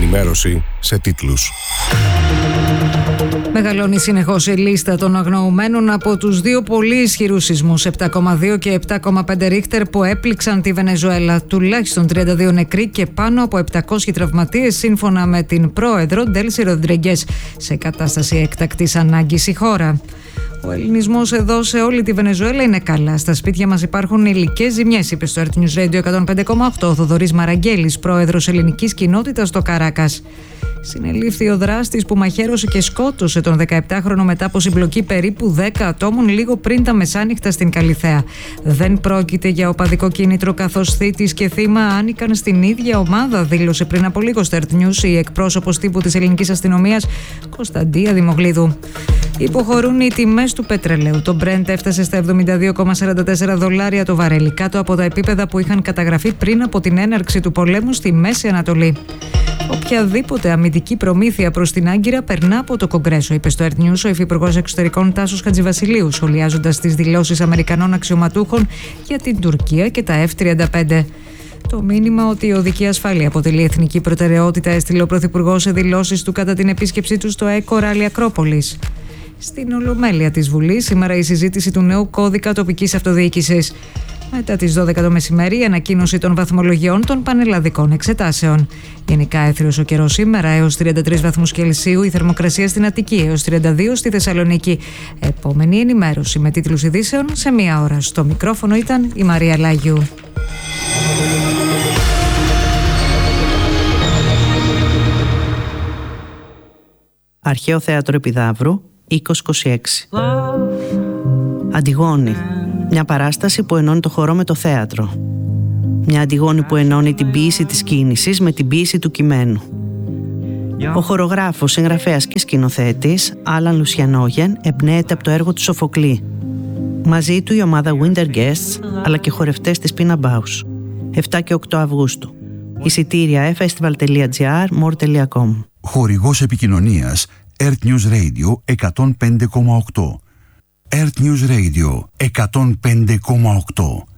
ενημέρωση σε τίτλους. Μεγαλώνει συνεχώς η λίστα των αγνοωμένων από τους δύο πολύ ισχυρούς σεισμούς 7,2 και 7,5 ρίχτερ που έπληξαν τη Βενεζουέλα. Τουλάχιστον 32 νεκροί και πάνω από 700 τραυματίες, σύμφωνα με την πρόεδρο Ντέλσι Ροντρίγκες, σε κατάσταση έκτακτης ανάγκης η χώρα. Ο ελληνισμός εδώ σε όλη τη Βενεζουέλα είναι καλά. Στα σπίτια μας υπάρχουν υλικές ζημιές, είπε στο Earth News Radio 105,8 ο Θοδωρής Μαραγγέλης, πρόεδρος ελληνικής κοινότητας στο Καράκας. Συνελήφθη ο δράστης που μαχαίρωσε και σκότωσε τον 17χρονο μετά από συμπλοκή περίπου 10 ατόμων λίγο πριν τα μεσάνυχτα στην Καλιθέα. Δεν πρόκειται για οπαδικό κίνητρο, καθώς θήτης και θύμα άνοικαν στην ίδια ομάδα, δήλωσε πριν από λίγο στο Earth News η εκπρόσωπος τύπου της ελληνικής αστυνομίας Κωνσταντία Δημογλίδου. Υποχωρούν οι τιμές του πετρελαίου. Το Brent έφτασε στα $72,44 το βαρέλι, κάτω από τα επίπεδα που είχαν καταγραφεί πριν από την έναρξη του πολέμου στη Μέση Ανατολή. Οποιαδήποτε αμυντική προμήθεια προς την Άγκυρα περνά από το Κογκρέσο, είπε στο Earth News ο Υφυπουργός Εξωτερικών Τάσος Χατζηβασιλείου, σχολιάζοντας τις δηλώσεις Αμερικανών αξιωματούχων για την Τουρκία και τα F-35. Το μήνυμα ότι η οδική ασφάλεια αποτελεί εθνική προτεραιότητα έστειλε ο Πρωθυπουργός σε δηλώσεις του κατά την επίσκεψή του στο Κοράλι Ακρόπολης. Στην Ολομέλεια της Βουλής σήμερα η συζήτηση του νέου κώδικα τοπικής αυτοδιοίκησης. Μετά τις 12 το μεσημέρι η ανακοίνωση των βαθμολογιών των πανελλαδικών εξετάσεων. Γενικά έθριος ο καιρός σήμερα έως 33 βαθμούς Κελσίου, η θερμοκρασία στην Αττική έως 32 στη Θεσσαλονίκη. Επόμενη ενημέρωση με τίτλους ειδήσεων σε μία ώρα. Στο μικρόφωνο ήταν η Μαρία Λάγιου. Αρχαίο Θέατρο Επιδαύρου, 2026. Αντιγόνη. Μια παράσταση που ενώνει το χορό με το θέατρο. Μια Αντιγόνη που ενώνει την ποίηση της κίνησης με την ποίηση του κειμένου. Ο χορογράφος, συγγραφέας και σκηνοθέτης Άλαν Λουσιανόγεν εμπνέεται από το έργο του Σοφοκλή. Μαζί του η ομάδα Winter Guests αλλά και χορευτές της Pina Bausch. 7 και 8 Αυγούστου. Εισιτήρια festival.gr, more.com. Χορηγός επικοινωνίας Earth News Radio 105,8. Earth News Radio 105,8.